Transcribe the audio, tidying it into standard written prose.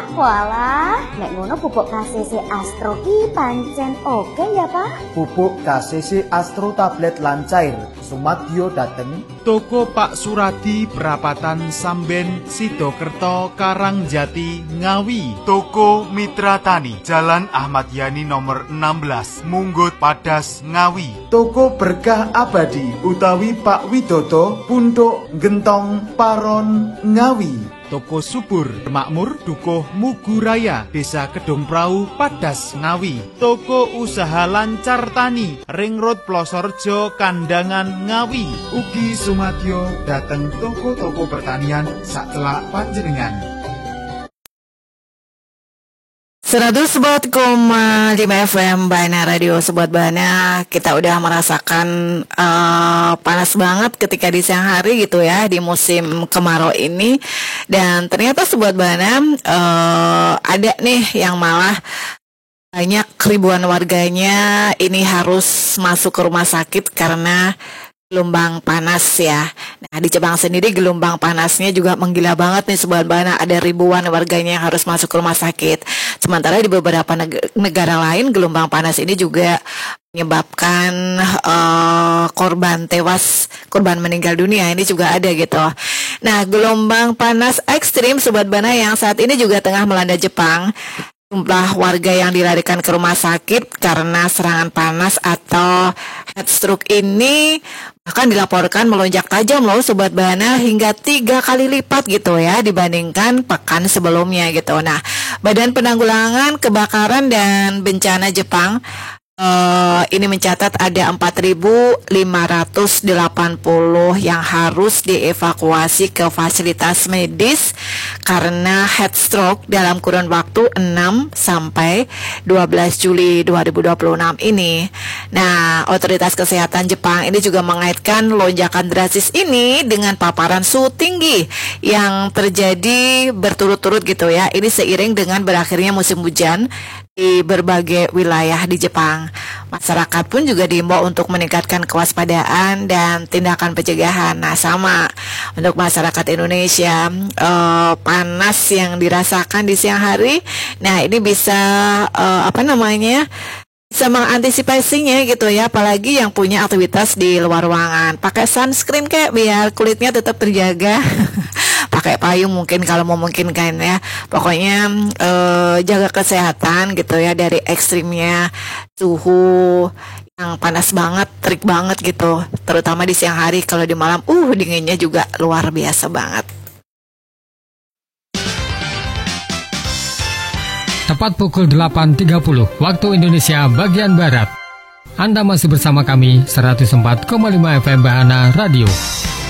Walah, nek ngono pupuk KCC Astro ki pancen oke ya Pak? Pupuk KCC Astro tablet lan cair sumadyo dateng Toko Pak Suradi Perapatan Samben Sidokerto Karangjati Ngawi. Toko Mitra Tani Jalan Ahmad Yani nomor 16 Munggut Padas Ngawi. Toko Berkah Abadi utawi Pak Widodo Puntuk Gentong Paron Ngawi. Toko Subur Makmur Dukuh Muguraya Desa Kedung Prau Padas Ngawi. Toko Usaha Lancar Tani Ring Road Plosorjo Kandangan Ngawi. Ugi sumadyo dateng toko-toko pertanian sacelak panjenengan. 100,5 FM Bana Radio. Sobat Bana, kita udah merasakan panas banget ketika di siang hari gitu ya, di musim kemarau ini. Dan ternyata Sobat Bana ada nih yang malah banyak ribuan warganya ini harus masuk ke rumah sakit karena gelombang panas ya. Nah, di Jepang sendiri gelombang panasnya juga menggila banget nih Sobat Bana. Ada ribuan warganya yang harus masuk ke rumah sakit. Sementara di beberapa negara lain gelombang panas ini juga menyebabkan korban tewas, korban meninggal dunia ini juga ada gitu. Nah, gelombang panas ekstrim Sobat Bana yang saat ini juga tengah melanda Jepang. Jumlah warga yang dilarikan ke rumah sakit karena serangan panas atau heat stroke ini bahkan dilaporkan melonjak tajam loh Sobat Bana, hingga 3 kali lipat gitu ya dibandingkan pekan sebelumnya gitu. Nah, Badan Penanggulangan Kebakaran dan Bencana Jepang ini mencatat ada 4.580 yang harus dievakuasi ke fasilitas medis karena heat stroke dalam kurun waktu 6 sampai 12 Juli 2026 ini. Nah, otoritas kesehatan Jepang ini juga mengaitkan lonjakan drastis ini dengan paparan suhu tinggi yang terjadi berturut-turut gitu ya. Ini seiring dengan berakhirnya musim hujan di berbagai wilayah di Jepang. Masyarakat pun juga diimbau untuk meningkatkan kewaspadaan dan tindakan pencegahan. Nah, sama untuk masyarakat Indonesia, panas yang dirasakan di siang hari, nah ini bisa bisa mengantisipasinya gitu ya, apalagi yang punya aktivitas di luar ruangan. Pakai sunscreen kayak biar kulitnya tetap terjaga. Pakai payung mungkin kalau memungkinkan ya. Pokoknya jaga kesehatan gitu ya dari ekstrimnya suhu yang panas banget, terik banget gitu. Terutama di siang hari, kalau di malam dinginnya juga luar biasa banget. Tepat pukul 8.30 waktu Indonesia bagian Barat. Anda masih bersama kami 104,5 FM Bahana Radio.